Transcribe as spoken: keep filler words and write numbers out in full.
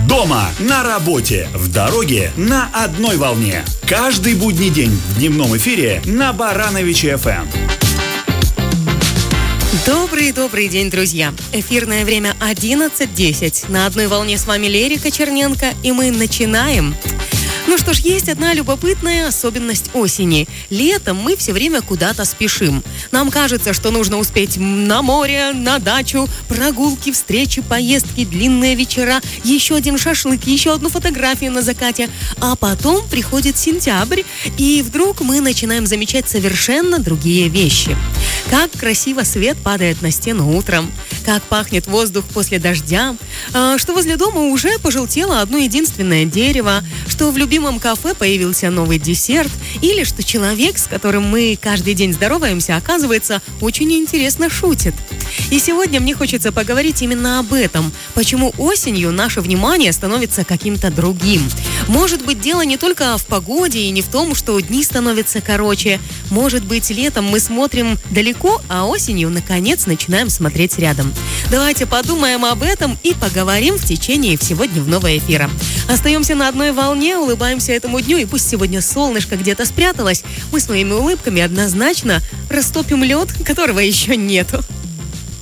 Дома, на работе, в дороге, на одной волне. Каждый будний день в дневном эфире на Барановичи эф эм. Добрый-добрый день, друзья. Эфирное время одиннадцать десять. На одной волне с вами Лерика Черненко, и мы начинаем. Ну что ж, есть одна любопытная особенность осени. Летом мы все время куда-то спешим. Нам кажется, что нужно успеть на море, на дачу, прогулки, встречи, поездки, длинные вечера, еще один шашлык, еще одну фотографию на закате. А потом приходит сентябрь, и вдруг мы начинаем замечать совершенно другие вещи. Как красиво свет падает на стену утром, как пахнет воздух после дождя, что возле дома уже пожелтело одно единственное дерево, что в любимом кафе появился новый десерт, или что человек, с которым мы каждый день здороваемся, оказывается, очень интересно шутит. И сегодня мне хочется поговорить именно об этом. Почему осенью наше внимание становится каким-то другим? Может быть, дело не только в погоде и не в том, что дни становятся короче. Может быть, летом мы смотрим далеко, а осенью, наконец, начинаем смотреть рядом. Давайте подумаем об этом и поговорим в течение всего дневного эфира. Остаемся на одной волне, улыбаемся этому дню, и пусть сегодня солнышко где-то спряталось, мы своими улыбками однозначно растопим лед, которого еще нету.